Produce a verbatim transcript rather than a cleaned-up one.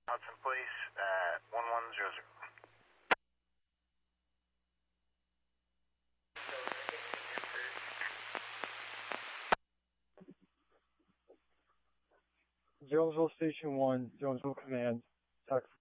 Hudson Police at one one zero zero. Jonesville Station one, Jonesville Command, tax